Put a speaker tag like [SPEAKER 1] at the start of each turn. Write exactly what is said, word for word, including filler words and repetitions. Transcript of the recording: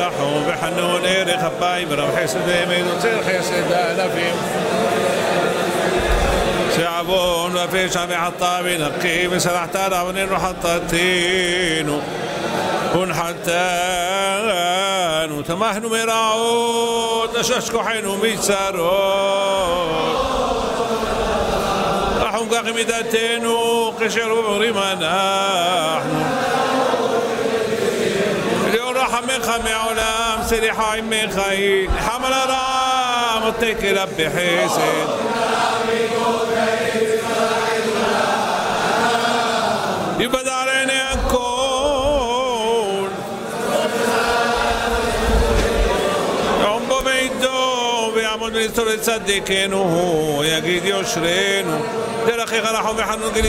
[SPEAKER 1] רחום וחנון ערך אפיים ורב חסד ימין וצר חסד האלפים שעוון ופשע וחטא ונקי וסלחת רבננו חטאתנו ונחתנו תמחנו מרעות נשש כוחנו מצרות רחום כך מידתנו כשאר ובורים אנחנו רحمך מעולם סליחה עמך חמל הרע מותק אליו בחסד יבדע לעיני הכל יעום בו ביתו ויעמוד ונסתור לצדקנו יגיד יושרנו דרכך רחום וחנון